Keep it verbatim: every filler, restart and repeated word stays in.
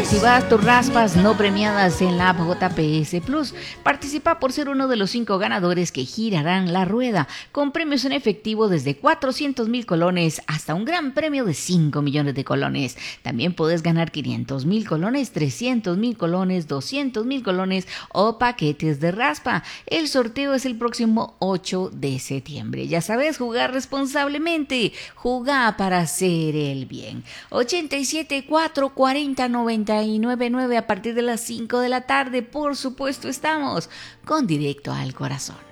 Activa tus raspas no premiadas en la app J P S Plus. Participa por ser uno de los cinco ganadores que girarán la rueda, con premios en efectivo desde cuatrocientos mil colones hasta un gran premio de cinco millones de colones. También puedes ganar quinientos mil colones, trescientos mil colones, doscientos mil colones o paquetes de raspa. El sorteo es el próximo ocho de septiembre. Ya sabes, jugar responsablemente. Jugar para hacer el bien. ochenta y siete, cuatro cuarenta, noventa y nueve nueve a partir de las cinco de la tarde. Por supuesto, estamos con Directo al Corazón.